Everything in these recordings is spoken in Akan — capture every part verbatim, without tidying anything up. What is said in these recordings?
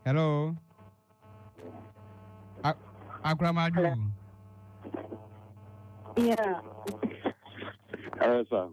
Hello. Akramaju. Yeah. Yes, sir.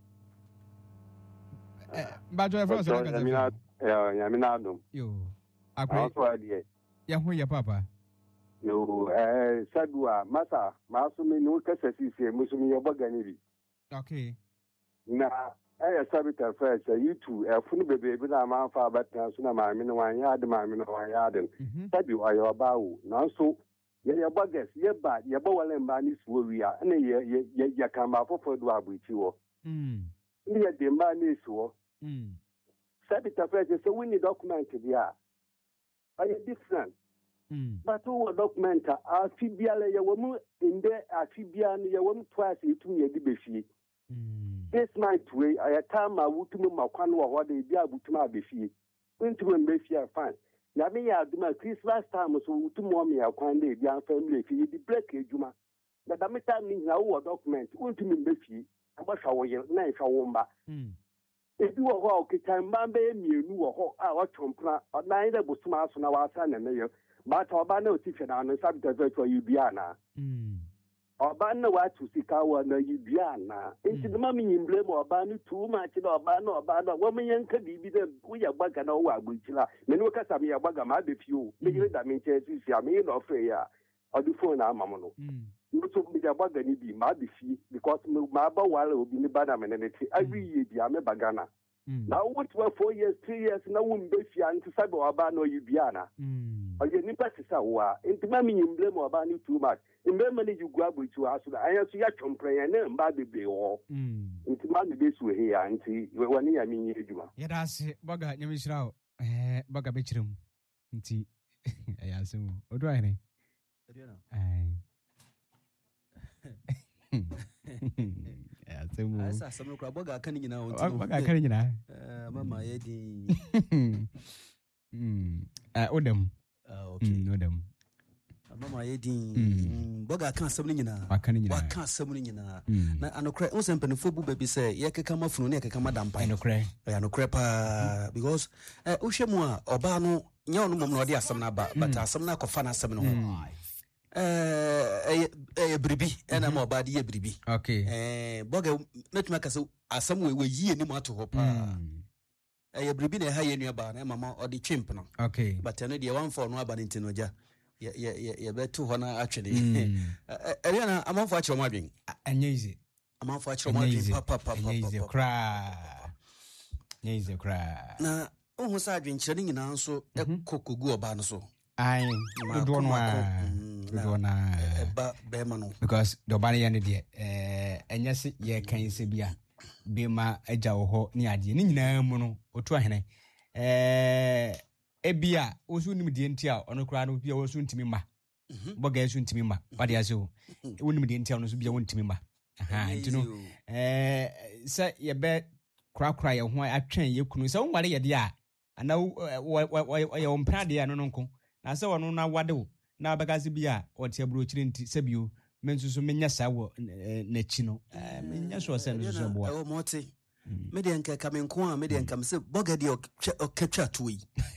Bajo e froso na kasa. Yamina ya yamina dum. Yo. Akwa. Akwa ade. Ya hu ya papa. Yo eh sadua masa maso me no kasa sisi musumi ye bogani bi. Okay. Na eh sabita first you two e funu bebe bi na ma fa batta so na ma me no wan ya de ma me no wan ya de. Sabi ayo bawo na so ye ye bogas ye ba ye bo wale mba ni suwo wi a na ye ye ye kamba fofo do abuchi wo. Mm. Ni ye de mba ni suwo. Mm. Sabita first so we need document there. Are different. Mm. But what document a fibiale ya womu inde a fibian ya womu twice itu ye dibefi. Mm. This night way I time ma wutumu makwan wo ho de bia butuma abefi. Untumu mbefi fine. Ya me ya duma Christmas time so wutumu o me akwan de bia family fi di break ejuma. Na da meta ni na wo document untumu mbefi abahwa wo ye na ehwa wo mba. Mm. Ebi wo ho okitan mbambe emienu wo ho a wo chompra odan de busuma aso na wa asa na ne ye. But Obana Otife na no sabita virtual Ubiana. Mm. Obana watu sikawa na Ubiana. Inti the mami imblame Obana too much in Obana Obana. Woman yanka bibi them we are baga na wa buchila. Menu kasami ya baga ma be few. Me that mean chesi ya me no freya. Or the phone na mamono. So me ya baga ni bi ma be fi because ma ba wala obi ni bana meneneti. Every year dia me bagana. Now what were four years, three years now won't be fian to sabe Obana or Ubiana. Or you nipa sisa wa inti mami imblame Obana too much. Imblame you grab with you as I answer your compre and then bad be all. Inti mami this way here anti when you mean you. Yeah, that's baga nyamishrao. Eh baga bechirum. Inti ayasu. Odo ai. Ai. Yeah, so I saw some boga kan nyina won. Baga kan nyina. Eh mama ye di. Mm. Ah odam. Ah okay. Mm, odam. Mama ye di. Boga kan asem nyina. Wa kan nyina. Wa kan asem nyina. Na anokre on se mpanifo bu baby say ye keka mafunu ne keka madampa. Anokre. Ya anokre pa because eh uhwemu a oba no nya ono mom no de asem na ba but asem na kofa na asem no ho. Eh eh bribi ena mo ba de bribi. Okay. Eh boga metuma kase asem we we yie ni mo ato ho pa. Eh bribi na ha ye nua ba na mama o de chimp no. Okay. But eno de one for no aba ni ntinoja. Ye ye ye betu ho na atwede. Eh na amanfo akire mo adwen. Anyeze. Amanfo akire mo adwen papa papa. Anyeze kra. Anyeze kra. Na ohun sa adwen kire ni nyina nso ekokogu oba no so. Ai, do no a. Do na ba be ma no. Because the oba ne de eh enyese ye kan se bia. Be ma agya wo ho ni ade. Ni nyina mu no, otu ahene. Eh ebia osu nim die ntia ono kra no bia osu ntimi ma boga esu ntimi ma wade ase o wonim die ntia ono so bia wontimi ma aha ntino eh se ye be kra kra ye ho atwen ye kunu se wonware ye de a ana ye wompra de a no nko na se wono na wade o na bagase bia o tie bro chire nti se bio menso so menya sa wo na chi no menya so se no so bo o moti Media nka kamenko a media nka mse boga di oketwa toyi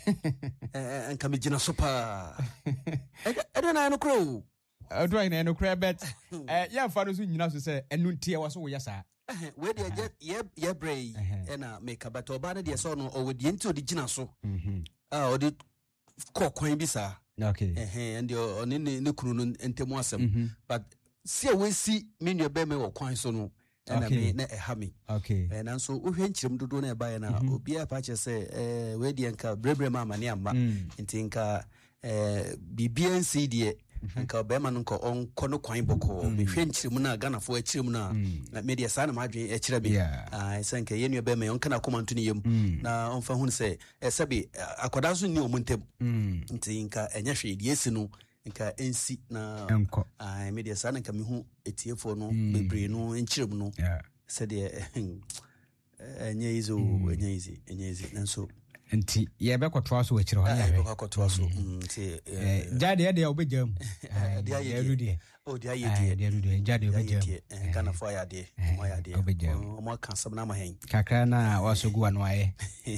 eh nka me gina sopa edo na no kro edo na no kro bet eh ya fa no so nyina so se enu ntie wo so wo yasa eh we de ye ye brei e na make but oba na de so no o we de nti o de gina so mhm ah o de kokwan bi sa okay eh and oni ne kunu no ntemu asem but see we see menu be me wo kwan so no na me na e ha me okay eh nanso ohwe nkyirem dodo na e ba ye na obi a pa che se eh we de nka brebre ma mane amma nti nka eh bibia nsi de nka be ma nko onko no kwan boko me hwe nkyirem na ganafo akyirem na na media sa na madwen e kyire be ah se nka ye nua be me onka na komanto ne yem na onfa hu se e sebe akoda so ni omuntem nti nka enya hwe de esi no nka ensi na ah media sa na nka me hu etiefo no bebre no enkyirem no said enye izo enye izi enye izi nanso nti ye be kwotwa so wachire ho ya be kwotwa so nti jade ya de obejam dia ye de oh dia ye dia de jade obejam kana fo ya de mo ya de mo kan sam na ma hen kakra na wasogu anu aye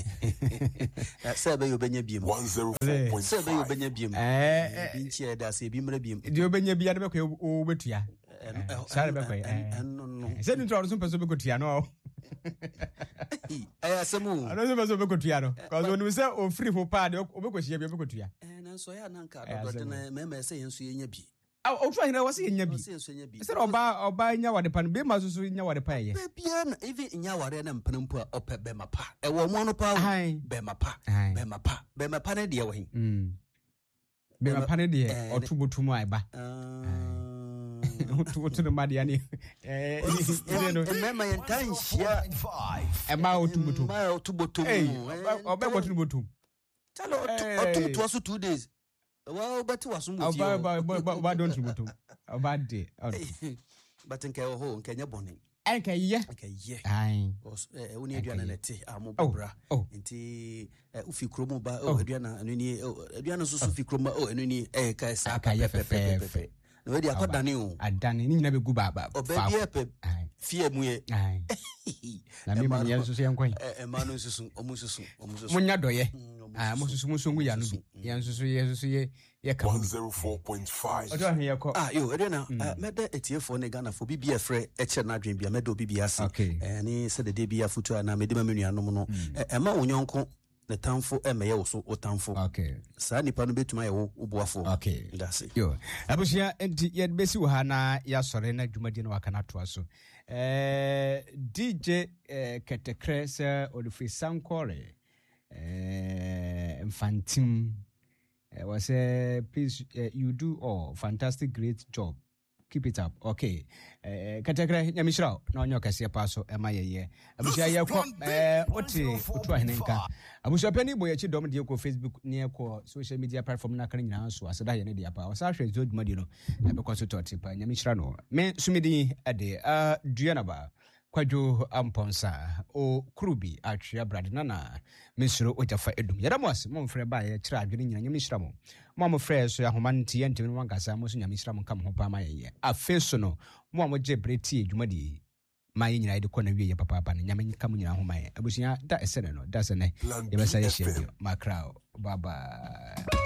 se be yo benya biem one oh four point five se be yo benya biem eh bi nchi da se bi mra biem de obenya bia de be ko obetua sare be ko eh no no se ni tro so peso be ko tua no eh asemu ano so peso be ko tua no cause when we say o free for pad obe ko hia bi obe ko tua eh na so ya na nka do na me me se yenso yenya bi o twa hina wase yenya bi se oba oba nya wade pan be ma so so nya wade pan ye be bia na even nya wade na mpana mpo a ope be mapa e wo mo no pa be mapa be mapa be mapa na de wo hin mm be mapa na de otubotum aiba otubotum no made ani eh no e ma yan tan hia e ma otubotum ma otubotum obe otubotum talo otubotum aso two days well but was mo ti o ba ba ba don't otubotum o ba de but nke ho nke nya boni enke ye nke ye ai eh woni aduana na te amo bobra nti ufi kromo ba o aduana anu ni aduana so so fi kromo o anu ni eh ka sa ka ye fefe na we di akodane o adane ni nyina be gu ba ba fa fie mu ye ai na mi ma ye so so yenkwan eh ma no susu omu susu omu susu munya doye ah mo susu mo songu ya no bi yan susu ye susu ye ye ka one oh four point five odo ahwe ye ko ah yo edena meda etiefo ne Ghana fo bibia frɛ eche na adwen bia meda obibia ase eh ni se de de bia futu na mede ma menuanom no e ma wonyonko ne tamfo e meye wo so o tamfo okay sa nipa no betuma ye wo oboafo okay that's it yo abusia enti ye besi wo ha na ya sore na dwumadi no waka na to aso eh D J eh Ketekre se Olufri Sankore eh Infantim uh, was uh, please uh, you do all fantastic great job, keep it up. Okay uh, Ketekre nyamishra na onyo kase paso ema yeye abusia ye ko eh oti otu ahenenka abusia pani boye chi dom de ko Facebook ne ko social media platform na kan nyina so aseda ye ne dia pa wasa hwe zo dwumadi no e be ko so toti pa nyamishra no me sumidi ade uh duanaba Kwajo Amponsa o Krubi atria brad nana misro ojafa edum yadamos mo mfre ba ye kira adwene nyina nyamishra mo mo mo frɛ so ya homanti ye ntemi wankasa mo so nyamishra mo kam ho pa ma ye afeso no mo mo je breti edwumadi ma ye nyina ide kɔ na wie ye papa papa nyame kam nyina ho ma ye abusia da esene no da sene ye besa ye hye makra baba